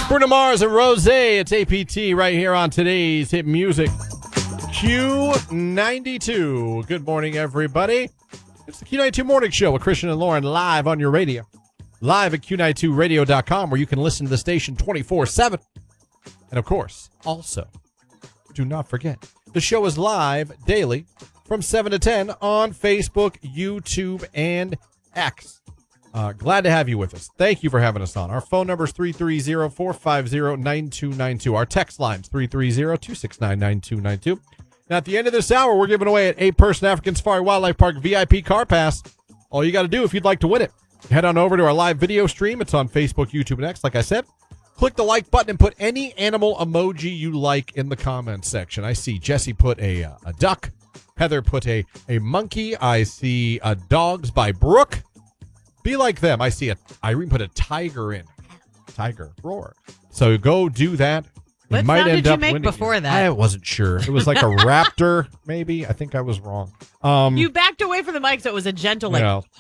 Bruno Mars and Rose, it's APT right here on today's Hit Music Q92. Good morning, everybody. It's the Q92 Morning Show with Christian and Lauren live on your radio. Live at Q92radio.com where you can listen to the station 24/7. And of course, also, do not forget, the show is live daily from 7 to 10 on Facebook, YouTube, and X. Glad to have you with us. Thank you for having us on. Our phone number is 330-450-9292. Our text line is 330-269-9292. Now, at the end of this hour, we're giving away an 8-person African Safari Wildlife Park VIP car pass. All you got to do if you'd like to win it, head on over to our live video stream. It's on Facebook, YouTube, and X, like I said. Click the like button and put any animal emoji you like in the comments section. I see Jesse put a duck. Heather put a monkey. I see dogs by Brooke. Be like them. I see Irene put a tiger in. Tiger. Roar. So go do that. What sound did you make before that? I wasn't sure. It was like a raptor, maybe. I think I was wrong. You backed away from the mic, so it was a gentle, like... All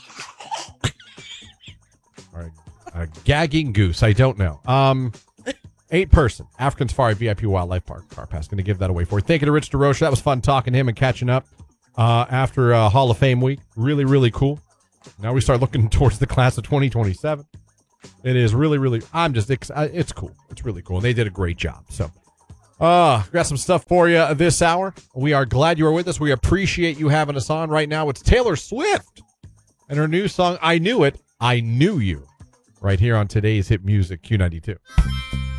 right. A gagging goose. I don't know. 8-person African Safari VIP Wildlife Park car pass. Going to give that away for you. Thank you to Rich DeRocha. That was fun talking to him and catching up after Hall of Fame week. Really, really cool. Now we start looking towards the class of 2027. It is really, really, it's cool. It's really cool. And they did a great job. So, got some stuff for you this hour. We are glad you are with us. We appreciate you having us on right now. It's Taylor Swift and her new song, I Knew It, I Knew You, right here on today's Hit Music Q92.